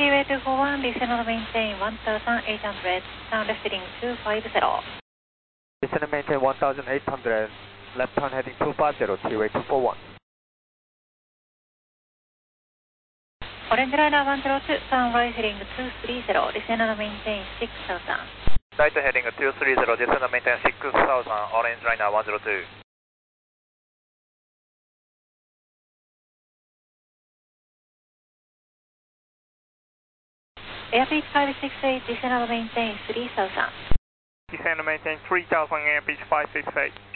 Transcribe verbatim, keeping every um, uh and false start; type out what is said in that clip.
T-way two four one, descend and maintain one thousand eight hundred, turn left heading two five zero. Descend and maintain one thousand eight hundred, left turn heading two five zero, T-way two four one. Orange Liner one zero two, turn right heading two three zero, descend and maintain six thousand. Right heading two three zero, descend and maintain six thousand, Orange Liner one zero two. Airbridge five six eight, descend and maintain three thousand. Descend and maintain three thousand, Airbridge five six eight.